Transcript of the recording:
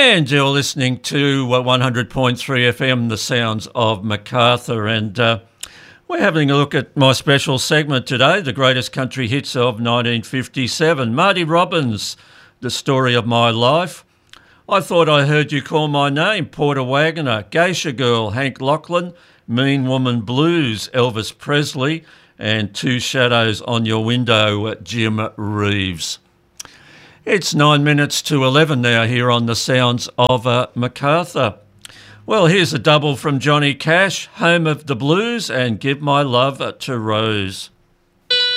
And you're listening to 100.3 FM, The Sounds of Macarthur. And we're having a look at my special segment today, the greatest country hits of 1957. Marty Robbins, The Story of My Life. I Thought I Heard You Call My Name, Porter Wagoner. Geisha Girl, Hank Lachlan. Mean Woman Blues, Elvis Presley. And Two Shadows on Your Window, Jim Reeves. It's 9 minutes to 11 now here on The Sounds of Macarthur. Well, here's a double from Johnny Cash, Home of the Blues, and Give My Love to Rose.